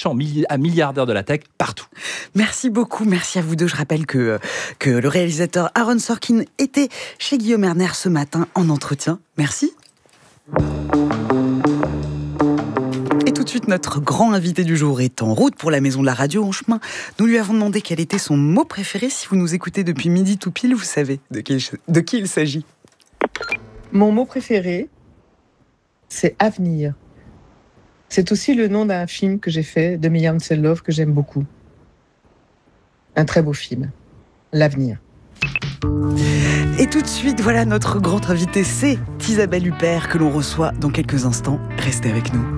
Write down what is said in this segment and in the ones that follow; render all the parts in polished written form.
méchants à milliardaires de la tech partout. Merci beaucoup, merci à vous deux. Je rappelle que le réalisateur Aaron Sorkin était chez Guillaume Erner ce matin en entretien. Merci. Et tout de suite, notre grand invité du jour est en route pour la maison de la radio en chemin. Nous lui avons demandé quel était son mot préféré. Si vous nous écoutez depuis midi tout pile, vous savez de qui il s'agit. Mon mot préféré, c'est avenir. C'est aussi le nom d'un film que j'ai fait, de Million Cell Love, que j'aime beaucoup. Un très beau film, L'avenir. Et tout de suite, voilà notre grande invitée, c'est Isabelle Huppert que l'on reçoit dans quelques instants. Restez avec nous.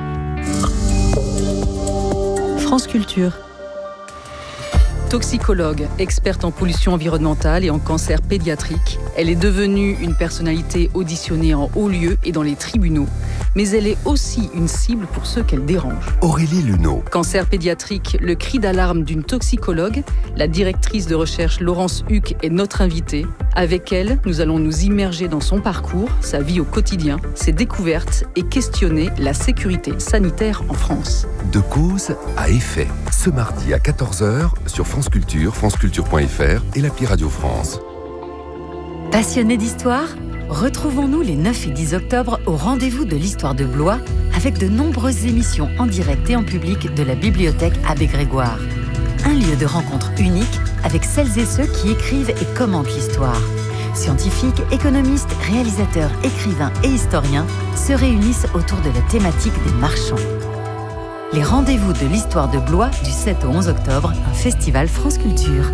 France Culture. Toxicologue, experte en pollution environnementale et en cancer pédiatrique, elle est devenue une personnalité auditionnée en haut lieu et dans les tribunaux. Mais elle est aussi une cible pour ceux qu'elle dérange. Aurélie Luneau. Cancer pédiatrique, le cri d'alarme d'une toxicologue. La directrice de recherche Laurence Huck est notre invitée. Avec elle, nous allons nous immerger dans son parcours, sa vie au quotidien, ses découvertes et questionner la sécurité sanitaire en France. De cause à effet. Ce mardi à 14h sur France Culture, franceculture.fr et l'appli Radio France. Passionnés d'histoire ? Retrouvons-nous les 9 et 10 octobre au rendez-vous de l'histoire de Blois avec de nombreuses émissions en direct et en public de la bibliothèque Abbé Grégoire. Un lieu de rencontre unique avec celles et ceux qui écrivent et commentent l'histoire. Scientifiques, économistes, réalisateurs, écrivains et historiens se réunissent autour de la thématique des marchands. Les rendez-vous de l'histoire de Blois du 7 au 11 octobre, un festival France Culture.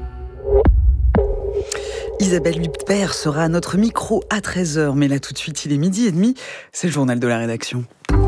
Isabelle Huppert sera à notre micro à 13h, mais là tout de suite il est 12h30, c'est le journal de la rédaction.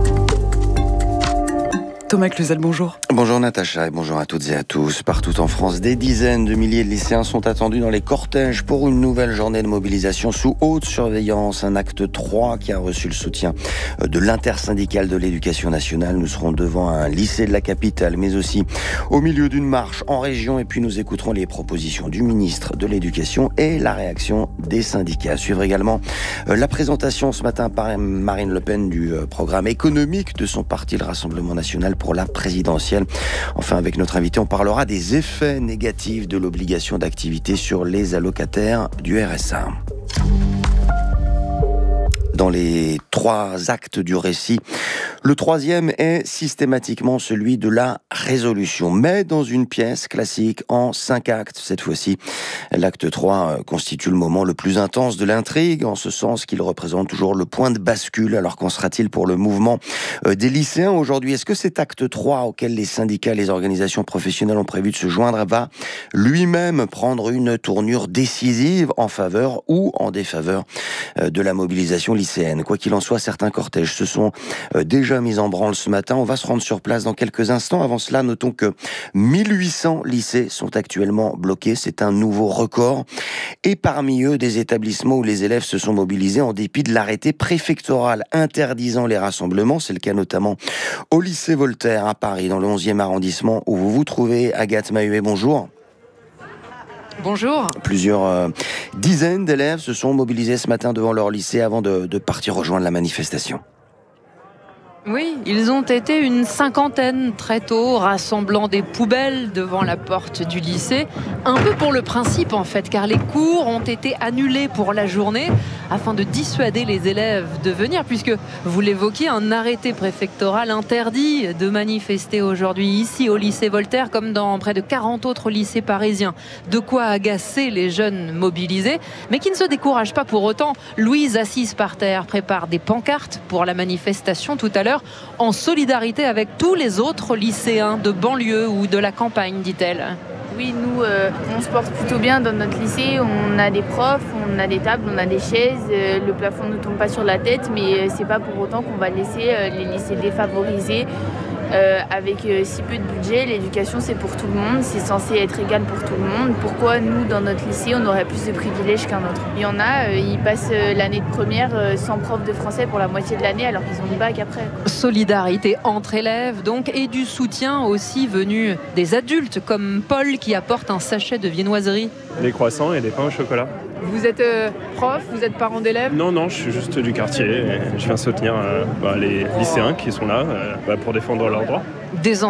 Thomas Cluzel, bonjour. Bonjour Natacha et bonjour à toutes et à tous. Partout en France, des dizaines de milliers de lycéens sont attendus dans les cortèges pour une nouvelle journée de mobilisation sous haute surveillance. Un acte 3 qui a reçu le soutien de l'intersyndicale de l'éducation nationale. Nous serons devant un lycée de la capitale, mais aussi au milieu d'une marche en région. Et puis nous écouterons les propositions du ministre de l'Éducation et la réaction des syndicats. Suivre également la présentation ce matin par Marine Le Pen du programme économique de son parti, le Rassemblement National, pour la présidentielle. Enfin, avec notre invité, on parlera des effets négatifs de l'obligation d'activité sur les allocataires du RSA. Dans les 3 actes du récit, le 3e est systématiquement celui de la résolution, mais dans une pièce classique en 5 actes. Cette fois-ci, l'acte 3 constitue le moment le plus intense de l'intrigue, en ce sens qu'il représente toujours le point de bascule. Alors qu'en sera-t-il pour le mouvement des lycéens aujourd'hui ? Est-ce que cet acte 3 auquel les syndicats et les organisations professionnelles ont prévu de se joindre va lui-même prendre une tournure décisive en faveur ou en défaveur de la mobilisation lycéenne ? Quoi qu'il en soit, certains cortèges se sont déjà mis en branle ce matin. On va se rendre sur place dans quelques instants. Avant cela, notons que 1800 lycées sont actuellement bloqués. C'est un nouveau record. Et parmi eux, des établissements où les élèves se sont mobilisés en dépit de l'arrêté préfectoral interdisant les rassemblements. C'est le cas notamment au lycée Voltaire à Paris, dans le 11e arrondissement où vous vous trouvez. Agathe Mahuet, bonjour. Bonjour. Plusieurs dizaines d'élèves se sont mobilisés ce matin devant leur lycée avant de partir rejoindre la manifestation. Oui, ils ont été une 50aine très tôt, rassemblant des poubelles devant la porte du lycée. Un peu pour le principe en fait, car les cours ont été annulés pour la journée afin de dissuader les élèves de venir, puisque, vous l'évoquiez, un arrêté préfectoral interdit de manifester aujourd'hui ici au lycée Voltaire, comme dans près de 40 autres lycées parisiens. De quoi agacer les jeunes mobilisés, mais qui ne se découragent pas pour autant. Louise, assise par terre, prépare des pancartes pour la manifestation tout à l'heure, en solidarité avec tous les autres lycéens de banlieue ou de la campagne, dit-elle. Oui, nous, on se porte plutôt bien dans notre lycée. On a des profs, on a des tables, on a des chaises. Le plafond ne tombe pas sur la tête, mais c'est pas pour autant qu'on va laisser les lycées défavorisés. Avec si peu de budget, l'éducation c'est pour tout le monde, c'est censé être égal pour tout le monde. Pourquoi nous, dans notre lycée, on aurait plus de privilèges qu'un autre ? Il y en a, ils passent l'année de première sans prof de français pour la moitié de l'année alors qu'ils ont le bac après. Solidarité entre élèves donc, et du soutien aussi venu des adultes comme Paul qui apporte un sachet de viennoiserie. Des croissants et des pains au chocolat. Vous êtes prof, vous êtes parent d'élèves ? Non, je suis juste du quartier. Et je viens soutenir les lycéens qui sont là pour défendre leurs droits. Des